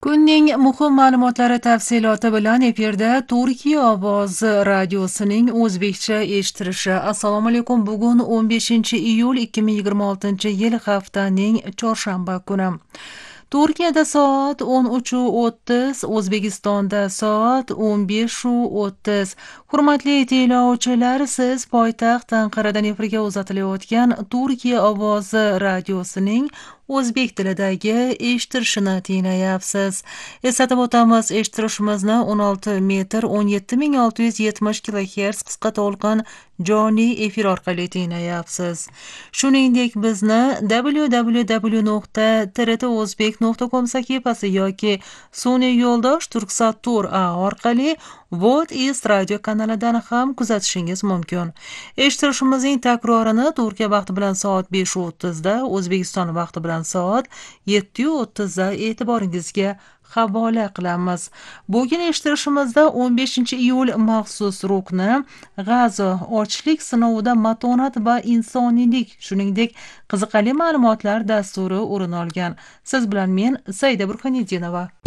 Kunning muhim ma'lumotlari tafsiloti bilan efirda Turkiya ovozi radiosining o'zbekcha eshitilishi. Assalomu alaykum. Bugun 15-iyul 2026-yil haftaning chorshanba kuni. Turkiyada soat 13:30, O'zbekistonda soat 15:30. Hurmatli tinglovchilar, siz poytaxt Anqaradan efirga uzatilayotgan Turkiya ovozi radiosining o'zbek tilidagi eshitilishini tinglayapsiz. Eslatib o'tamiz, eshitilishimizni 16 metr 17670 kHz qisqa to'lqin jonli efir orqali tinglayapsiz. Shuningdek, bizni www.trtozbek.com sahifasi yoki sun'iy yo'ldosh Turksat.tur.a orqali What is radio kanalidan ham kuzatishingiz mumkin. Eshitilishimizning takrorini Turkiya vaqti bilan soat 5:30 da, O'zbekiston vaqti bilan soat 7:30 da e'tiboringizga havola qilamiz. Bugun eshitilishimizda 15-iyul maxsus rukni G'azo ochlik sinovida matonat va insoniylik, shuningdek qiziqarli ma'lumotlar dasturi o'rin olgan. Siz bilan men Saida Burxanidinova.